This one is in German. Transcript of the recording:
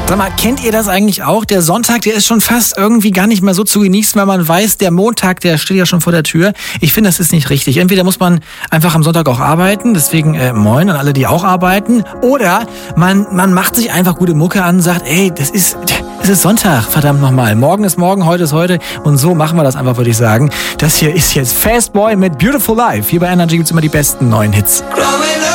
Sag mal, kennt ihr das eigentlich auch? Der Sonntag, der ist schon fast irgendwie gar nicht mehr so zu genießen, weil man weiß, der Montag, der steht ja schon vor der Tür. Ich finde, das ist nicht richtig. Entweder muss man einfach am Sonntag auch arbeiten, deswegen moin an alle, die auch arbeiten. Oder man macht sich einfach gute Mucke an und sagt, ey, es ist Sonntag, verdammt nochmal. Morgen ist morgen, heute ist heute. Und so machen wir das einfach, würde ich sagen. Das hier ist jetzt Fastboy mit Beautiful Life. Hier bei Energy gibt's immer die besten neuen Hits.